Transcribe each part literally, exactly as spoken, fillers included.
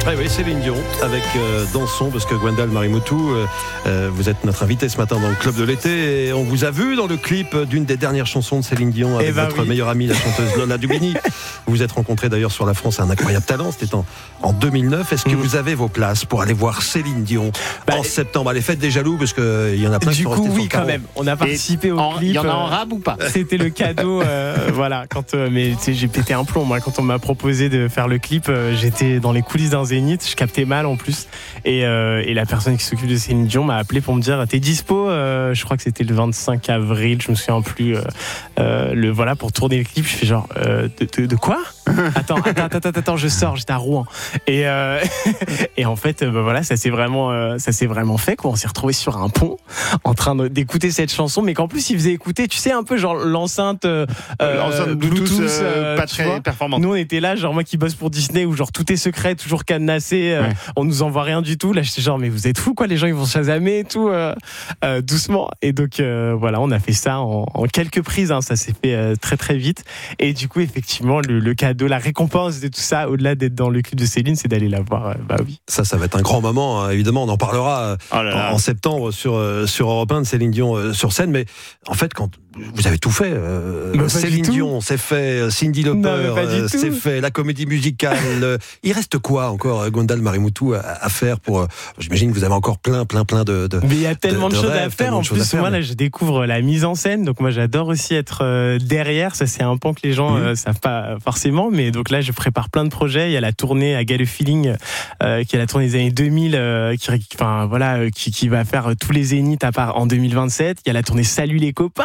Oui, oui, Céline Dion avec euh, Dansons, parce que Gwendal Marimoutou, euh, euh, vous êtes notre invité ce matin dans le Club de l'été et on vous a vu dans le clip d'une des dernières chansons de Céline Dion avec ben votre oui. meilleure amie, la chanteuse Lola Dubini. Vous vous êtes rencontrés d'ailleurs sur La France, un incroyable talent, c'était en, en deux mille neuf. Est-ce que mmh. vous avez vos places pour aller voir Céline Dion bah, en septembre? Les fêtes des jaloux, parce qu'il euh, y en a plein qui sont restés sur le carreau. Du coup, oui, quand même. On a participé et au en, clip. Il y en a en rab ou pas? C'était le cadeau. Euh, voilà, quand, euh, mais tu sais, j'ai pété un plomb. Moi, quand on m'a proposé de faire le clip, euh, j'étais dans les coulisses d'un Zénith. Je captais mal en plus. Et, euh, et la personne qui s'occupe de Céline Dion m'a appelé pour me dire: t'es dispo? euh, Je crois que c'était le vingt-cinq avril. Je me souviens plus. Euh, euh, le voilà pour tourner le clip. Je fais genre euh, de, de, de quoi? Attends, attends, attends, attends, je sors. J'étais à Rouen. Et euh, et en fait, bah voilà, ça s'est vraiment, euh, ça s'est vraiment fait. Quoi. On s'est retrouvé sur un pont, en train de, d'écouter cette chanson, mais qu'en plus il faisait écouter, tu sais, un peu genre l'enceinte, euh, l'enceinte Bluetooth, Bluetooth euh, pas très performante. Nous on était là, genre moi qui bosse pour Disney, où genre tout est secret, toujours cadenassé, euh, ouais. on nous envoie rien du tout. Là j'étais genre mais vous êtes fous quoi, les gens ils vont chasamer et tout, euh, euh, doucement. Et donc euh, voilà, on a fait ça en, en quelques prises, hein, ça s'est fait euh, très très vite. Et du coup effectivement le, le cadeau, la récompense de tout ça, au-delà d'être dans le clip de Céline, c'est d'aller la voir. Euh, bah oui. Ça, ça va être un grand moment. Hein, évidemment, on en parlera oh là là. En, en septembre sur sur Europe un de Céline Dion euh, sur scène. Mais en fait, quand vous avez tout fait, euh, bah, Céline Dion, c'est fait, Cyndi Lauper, euh, c'est fait, la comédie musicale. euh, il reste quoi encore, Gwendal Marimoutou, à, à faire pour euh, j'imagine que vous avez encore plein, plein, plein de. de mais il y a tellement de, de, de choses rêves, à faire. En plus, faire, moi, mais... là, je découvre la mise en scène. Donc, moi, j'adore aussi être euh, derrière. Ça, c'est un pan que les gens mmh. euh, savent pas forcément. Mais donc là, je prépare plein de projets. Il y a la tournée à Get a Feeling, euh, qui est la tournée des années deux mille, euh, qui, enfin voilà, qui, qui va faire tous les zéniths à part en deux mille vingt-sept. Il y a la tournée Salut les copains,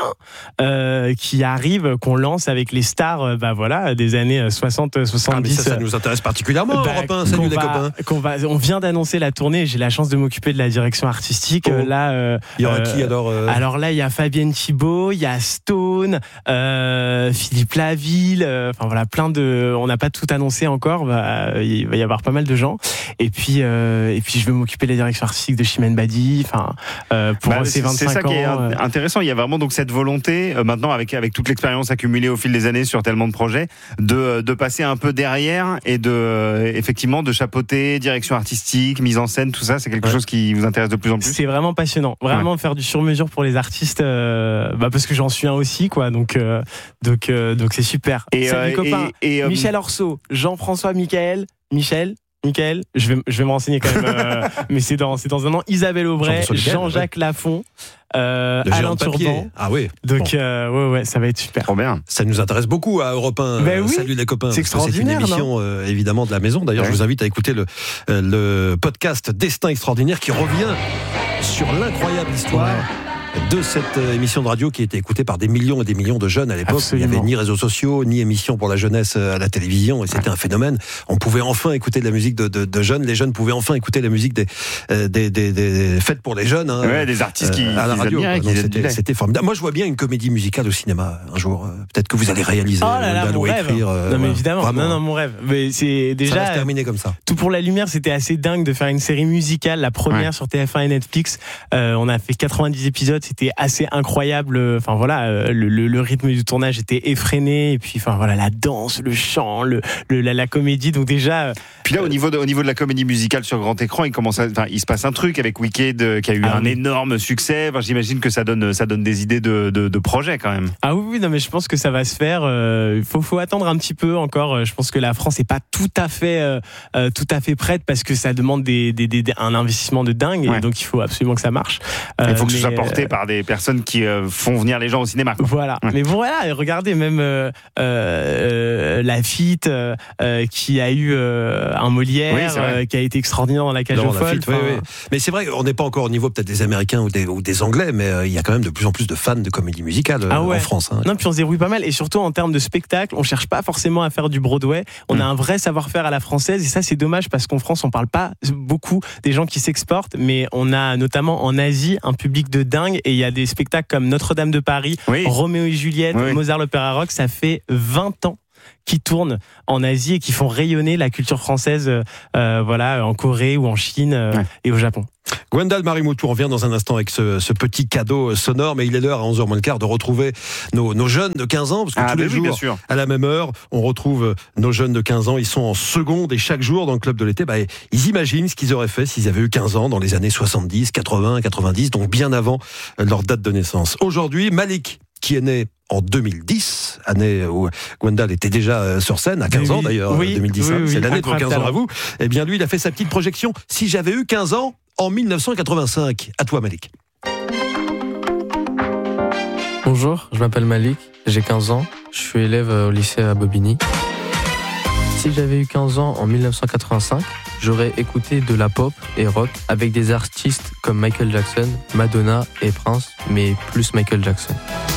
euh, qui arrive, qu'on lance avec les stars, euh, bah voilà, des années soixante, soixante-dix. Ah, mais ça, ça nous intéresse particulièrement. Bah, Europe un, Salut les va, copains. Qu'on va, on vient d'annoncer la tournée. J'ai la chance de m'occuper de la direction artistique. Oh. Là, euh, il y aura euh, qui alors euh... Alors là, il y a Fabienne Thibault, il y a Stone, euh, Philippe Laville. Euh, enfin voilà, plein de. On n'a pas tout annoncé encore. Bah, il va y avoir pas mal de gens. Et puis, euh, et puis, je vais m'occuper de la direction artistique de Chimène Badi. Enfin, euh, pour bah, ses vingt-cinq ans. C'est ça qui est euh... intéressant. Il y a vraiment donc cette volonté euh, maintenant, avec avec toute l'expérience accumulée au fil des années sur tellement de projets, de de passer un peu derrière et de euh, effectivement de chapeauter, direction artistique, mise en scène, tout ça. C'est quelque ouais. chose qui vous intéresse de plus en plus. C'est vraiment passionnant. Vraiment ouais. faire du sur-mesure pour les artistes, euh, bah parce que j'en suis un aussi, quoi. Donc euh, donc euh, donc c'est super. Et Salut euh, copains. Et, et, euh, Michel Orso, Jean-François Michael, Michel. Michael, je vais, je vais me renseigner quand même, euh, mais c'est dans, c'est dans un an. Isabelle Aubray, Jean-Jacques ouais. Lafont, euh, Alain Turban. Ah oui. Donc, bon. euh, ouais, ouais, ça va être super. Trop bien. Ça nous intéresse beaucoup à Europe un. Ben oui, Salut les copains. C'est extraordinaire. C'est une émission euh, évidemment de la maison. D'ailleurs, ouais. je vous invite à écouter le, euh, le podcast Destin extraordinaire qui revient sur l'incroyable histoire. Ouais. de cette émission de radio qui était écoutée par des millions et des millions de jeunes à l'époque. Absolument. Il n'y avait ni réseaux sociaux, ni émissions pour la jeunesse à la télévision, et c'était un phénomène. On pouvait enfin écouter de la musique de, de, de jeunes, les jeunes pouvaient enfin écouter la musique des, des, des, des fêtes pour les jeunes. Hein, ouais, des artistes qui, euh, à la radio. Admiraient, Donc, c'était, c'était formidable. Moi, je vois bien une comédie musicale au cinéma un jour. Peut-être que vous allez réaliser, oh là là, mon rêve. écrire. Euh, non mais évidemment, vraiment. non non mon rêve. Mais c'est déjà. Ça va se terminer comme ça. Tout pour la lumière, c'était assez dingue de faire une série musicale, la première ouais. sur T F un et Netflix. Euh, on a fait quatre-vingt-dix épisodes, c'était assez incroyable. Enfin voilà, le, le, le rythme du tournage était effréné, et puis enfin voilà, la danse, le chant, le, le la, la comédie. Donc déjà. Puis là, au niveau de, au niveau de la comédie musicale sur grand écran, il commence à, enfin, il se passe un truc avec Wicked euh, qui a eu ah, un oui. énorme succès. Enfin, j'imagine que ça donne, ça donne des idées de, de, de projets quand même. Ah oui, oui, non, mais je pense que ça va se faire. Il euh, faut, faut attendre un petit peu encore. Je pense que la France n'est pas tout à fait, euh, tout à fait prête parce que ça demande des, des, des, un investissement de dingue. Ouais. Et donc, il faut absolument que ça marche. Euh, il faut que mais, ce soit porté euh, par des personnes qui euh, font venir les gens au cinéma. Quoi. Voilà. Ouais. Mais voilà, regardez même euh, euh, Lafitte euh, qui a eu euh, un Molière, oui, euh, qui a été extraordinaire dans La Cage aux folles. Oui, oui. Mais c'est vrai, on n'est pas encore au niveau peut-être des Américains ou des, ou des Anglais, mais il euh, y a quand même de plus en plus de fans de comédie musicale euh, ah ouais. en France. Hein. Non, puis on se débrouille pas mal. Et surtout en termes de spectacle, on cherche pas forcément à faire du Broadway. On mmh. a un vrai savoir-faire à la française. Et ça, c'est dommage parce qu'en France, on parle pas beaucoup des gens qui s'exportent. Mais on a notamment en Asie un public de dingue. Et il y a des spectacles comme Notre-Dame de Paris, oui. Roméo et Juliette, oui. Mozart l'Opéra Rock. Ça fait vingt ans qui tournent en Asie et qui font rayonner la culture française, euh, voilà, en Corée ou en Chine euh, ouais. et au Japon. Gwendal Marimoutou, on revient dans un instant avec ce, ce petit cadeau sonore, mais il est l'heure à onze heures moins le quart de retrouver nos, nos jeunes de quinze ans, parce que ah, tous les oui, jours, à la même heure, on retrouve nos jeunes de quinze ans, ils sont en seconde et chaque jour dans le club de l'été, bah, ils imaginent ce qu'ils auraient fait s'ils avaient eu quinze ans dans les années soixante-dix, quatre-vingts, quatre-vingt-dix, donc bien avant leur date de naissance. Aujourd'hui, Malik, qui est né en deux mille dix, année où Gwendal était déjà sur scène, à quinze oui, ans d'ailleurs, oui, deux mille dix, oui, oui, c'est l'année de vos quinze ans à vous, et bien lui, il a fait sa petite projection. Si j'avais eu quinze ans, en dix-neuf cent quatre-vingt-cinq. À toi, Malik. Bonjour, je m'appelle Malik, j'ai quinze ans, je suis élève au lycée à Bobigny. Si j'avais eu quinze ans en dix-neuf cent quatre-vingt-cinq, j'aurais écouté de la pop et rock avec des artistes comme Michael Jackson, Madonna et Prince, mais plus Michael Jackson.